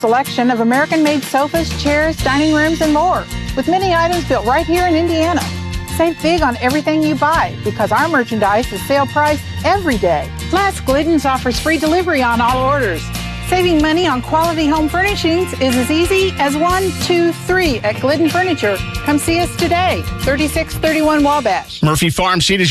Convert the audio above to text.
Selection of American-made sofas, chairs, dining rooms, and more, with many items built right here in Indiana. Save big on everything you buy because our merchandise is sale price every day. Plus, Glidden's offers free delivery on all orders. Saving money on quality home furnishings is as easy as 1, 2, 3 at Glidden Furniture. Come see us today, 3631 Wabash. Murphy Farm Seed is